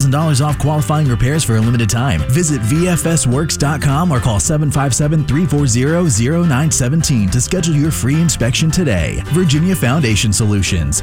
$1,000 off qualifying repairs for a limited time. Visit VFSWorks.com or call 757-340-0917 to schedule your free inspection today. Virginia Foundation Solutions,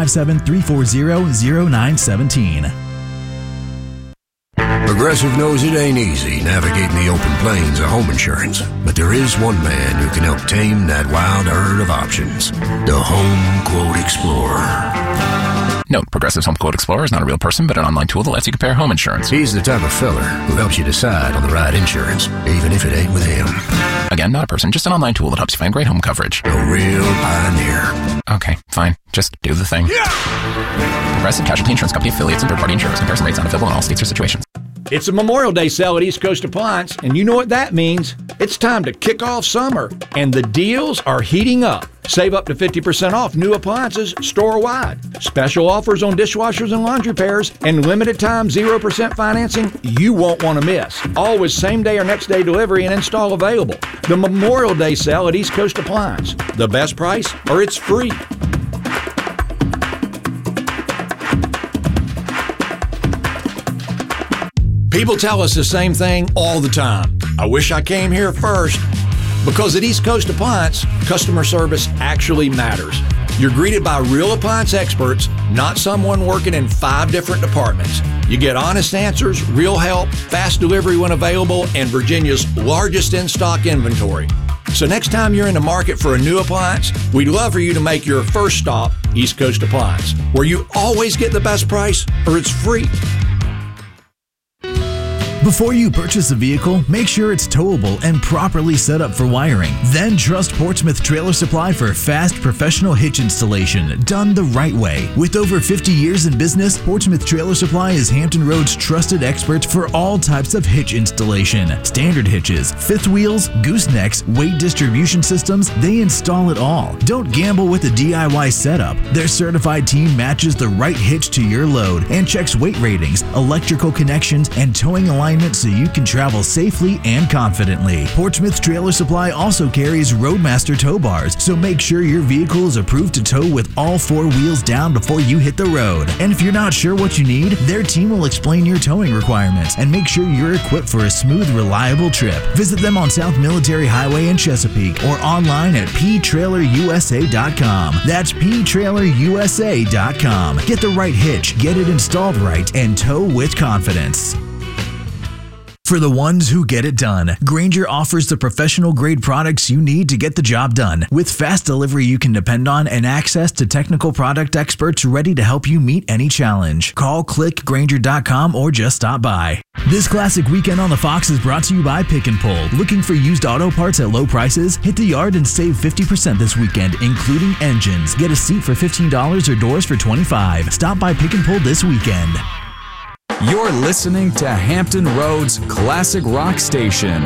757-340-0917. Progressive knows it ain't easy navigating the open plains of home insurance, but there is one man who can help tame that wild herd of options. The Home Quote Explorer. Note, Progressive's Home Quote Explorer is not a real person, but an online tool that lets you compare home insurance. He's the type of feller who helps you decide on the right insurance, even if it ain't with him. Again, not a person, just an online tool that helps you find great home coverage. A real pioneer. Okay, fine. Just do the thing. Yeah! Progressive Casualty Insurance Company affiliates and third-party insurers. Comparison rates not available in all states or situations. It's a Memorial Day sale at East Coast Appliance, and you know what that means. It's time to kick off summer, and the deals are heating up. Save up to 50% off new appliances store-wide. Special offers on dishwashers and laundry pairs, and limited time 0% financing you won't want to miss. Always same-day or next-day delivery and install available. The Memorial Day sale at East Coast Appliance. The best price, or it's free. People tell us the same thing all the time. I wish I came here first. Because at East Coast Appliance, customer service actually matters. You're greeted by real appliance experts, not someone working in 5 different departments. You get honest answers, real help, fast delivery when available, and Virginia's largest in-stock inventory. So next time you're in the market for a new appliance, we'd love for you to make your first stop East Coast Appliance, where you always get the best price or it's free. Before you purchase a vehicle, make sure it's towable and properly set up for wiring. Then trust Portsmouth Trailer Supply for fast, professional hitch installation done the right way. With over 50 years in business, Portsmouth Trailer Supply is Hampton Road's trusted experts for all types of hitch installation. Standard hitches, fifth wheels, goosenecks, weight distribution systems, they install it all. Don't gamble with a DIY setup. Their certified team matches the right hitch to your load and checks weight ratings, electrical connections, and towing alignment so you can travel safely and confidently. Portsmouth Trailer Supply also carries Roadmaster tow bars, so make sure your vehicle is approved to tow with all 4 wheels down before you hit the road. And if you're not sure what you need, their team will explain your towing requirements and make sure you're equipped for a smooth, reliable trip. Visit them on South Military Highway in Chesapeake or online at ptrailerusa.com. That's ptrailerusa.com. Get the right hitch, get it installed right, and tow with confidence. For the ones who get it done, Grainger offers the professional-grade products you need to get the job done. With fast delivery you can depend on and access to technical product experts ready to help you meet any challenge. Call, click, Grainger.com, or just stop by. This classic weekend on the Fox is brought to you by Pick and Pull. Looking for used auto parts at low prices? Hit the yard and save 50% this weekend, including engines. Get a seat for $15 or doors for $25. Stop by Pick and Pull this weekend. You're listening to Hampton Road's classic rock station,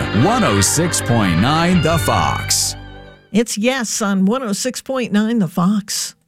106.9 The Fox. It's Yes on 106.9 The Fox.